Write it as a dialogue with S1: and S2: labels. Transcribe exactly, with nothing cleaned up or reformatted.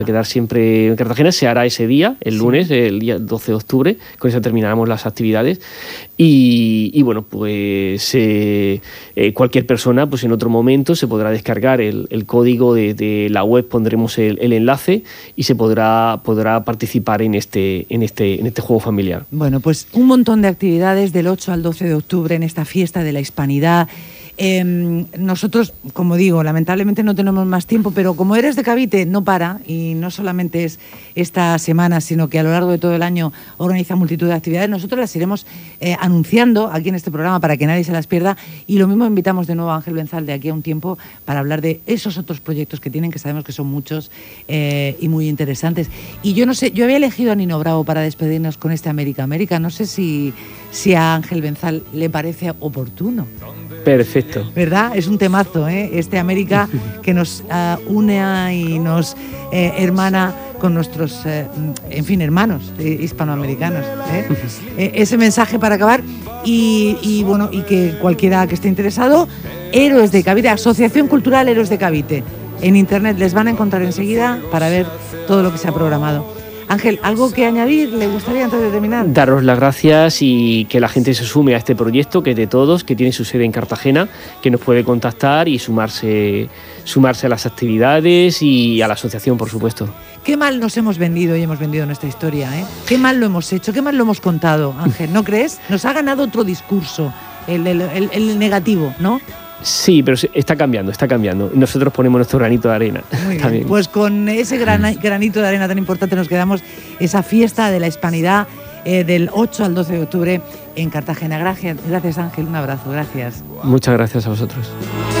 S1: quedar siempre en Cartagena. Se hará ese día, el lunes, sí. el día doce de octubre, con eso terminaremos las actividades y, y bueno, pues eh, eh, cualquier persona pues en otro momento se podrá descargar el, el código de, de la web, pondremos el, el enlace y se podrá, podrá participar en este, en, este, en este juego familiar.
S2: Bueno, pues un montón de actividades del ocho al doce de octubre en esta fiesta de la Hispanidad. Eh, nosotros, como digo, lamentablemente no tenemos más tiempo, pero como Eres de Cavite no para, y no solamente es esta semana, sino que a lo largo de todo el año organiza multitud de actividades, nosotros las iremos eh, anunciando aquí en este programa para que nadie se las pierda, y lo mismo invitamos de nuevo a Ángel Benzal de aquí a un tiempo para hablar de esos otros proyectos que tienen, que sabemos que son muchos eh, y muy interesantes. Y yo no sé, yo había elegido a Nino Bravo para despedirnos con este América América, no sé si, si a Ángel Benzal le parece oportuno.
S1: Perfecto.
S2: ¿Verdad? Es un temazo, ¿eh? Este América que nos uh, une y nos eh, hermana con nuestros, eh, en fin, hermanos eh, hispanoamericanos. ¿eh? eh, ese mensaje para acabar y, y, bueno, y que cualquiera que esté interesado, Héroes de Cavite, Asociación Cultural Héroes de Cavite. En internet les van a encontrar enseguida para ver todo lo que se ha programado. Ángel, ¿algo que añadir le gustaría antes de terminar?
S1: Daros las gracias y que la gente se sume a este proyecto, que es de todos, que tiene su sede en Cartagena, que nos puede contactar y sumarse, sumarse a las actividades y a la asociación, por supuesto.
S2: Qué mal nos hemos vendido y hemos vendido nuestra historia, ¿eh? Qué mal lo hemos hecho, qué mal lo hemos contado, Ángel, ¿no crees? Nos ha ganado otro discurso, el, el, el, el negativo, ¿no?
S1: Sí, pero está cambiando, está cambiando. Nosotros ponemos nuestro granito de arena.
S2: Muy bien. Pues con ese gran, granito de arena tan importante nos quedamos, esa fiesta de la Hispanidad eh, del ocho al doce de octubre en Cartagena. Gracias, gracias Ángel, un abrazo, gracias.
S1: Muchas gracias a vosotros.